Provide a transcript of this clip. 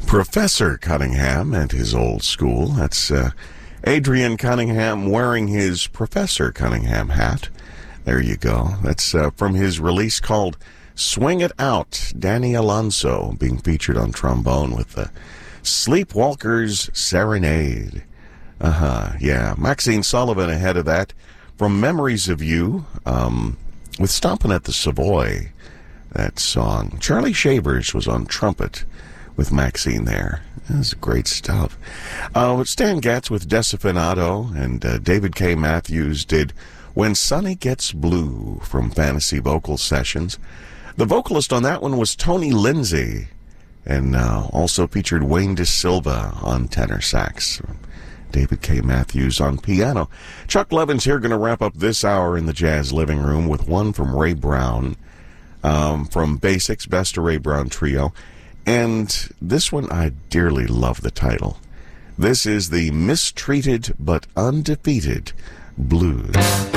Professor Cunningham and his old school. That's Adrian Cunningham wearing his Professor Cunningham hat. There you go. That's from his release called Swing It Out. Danny Alonso being featured on trombone with the Sleepwalkers Serenade. Yeah. Maxine Sullivan ahead of that from Memories of You with Stompin' at the Savoy, that song. Charlie Shavers was on trumpet with Maxine there. That's great stuff. Stan Getz with Desafinado, and David K. Matthews did When Sunny Gets Blue from Fantasy Vocal Sessions. The vocalist on that one was Tony Lindsay, and also featured Wayne DeSilva on tenor sax. David K. Matthews on piano. Chuck Levin's here, going to wrap up this hour in the Jazz Living Room with one from Ray Brown, from Basics, Best of Ray Brown Trio. And this one, I dearly love the title. This is the Mistreated but Undefeated Blues.